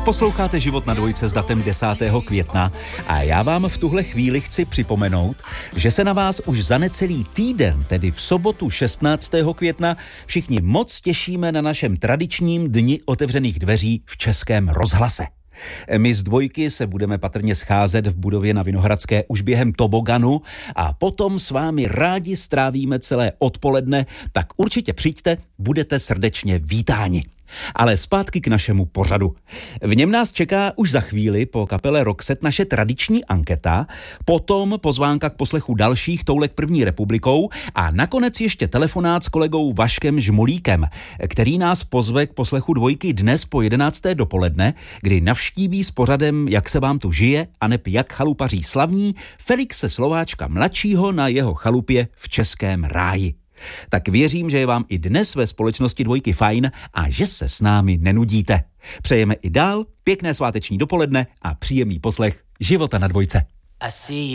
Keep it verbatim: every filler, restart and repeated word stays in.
Posloucháte Život na dvojce s datem desátého května a já vám v tuhle chvíli chci připomenout, že se na vás už za necelý týden, tedy v sobotu šestnáctého května, všichni moc těšíme na našem tradičním dni otevřených dveří v Českém rozhlase. My z dvojky se budeme patrně scházet v budově na Vinohradské už během toboganu a potom s vámi rádi strávíme celé odpoledne, tak určitě přijďte, budete srdečně vítáni. Ale zpátky k našemu pořadu. V něm nás čeká už za chvíli po kapele Roxette naše tradiční anketa, potom pozvánka k poslechu dalších toulek první republikou a nakonec ještě telefonát s kolegou Vaškem Žmolíkem, který nás pozve k poslechu dvojky dnes po jedenácté dopoledne, kdy navštíví s pořadem Jak se vám tu žije aneb jak chalupaří slavní Felixe Slováčka mladšího na jeho chalupě v Českém ráji. Tak věřím, že je vám i dnes ve společnosti dvojky fajn a že se s námi nenudíte. Přejeme i dál pěkné sváteční dopoledne a příjemný poslech Života na dvojce.